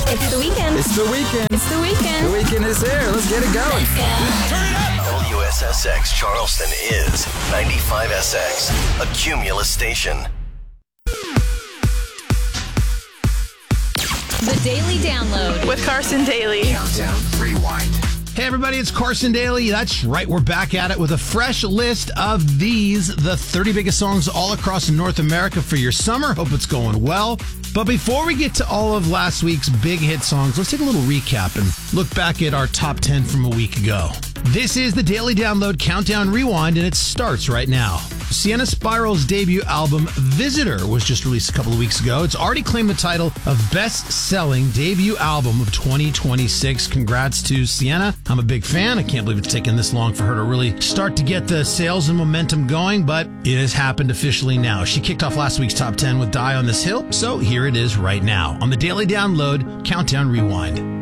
It's the weekend. It's the weekend. It's the weekend. The weekend is here. Let's get it going. WSSX Charleston is 95SX, a Cumulus station. The Daily Download with Carson Daly. Countdown Rewind. Hey everybody, it's Carson Daly. That's right, we're back at it with a fresh list of the 30 biggest songs all across North America for your summer. Hope it's going well. But before we get to all of last week's big hit songs, let's take a little recap and look back at our top 10 from a week ago. This is the Daily Download Countdown Rewind, and it starts right now. Sienna Spiral's debut album, Visitor, was just released a couple of weeks ago. It's already claimed the title of best-selling debut album of 2026. Congrats to Sienna. I'm a big fan. I can't believe it's taken this long for her to really start to get the sales and momentum going, but it has happened officially now. She kicked off last week's top 10 with Die on This Hill, so here it is right now on the Daily Download Countdown Rewind.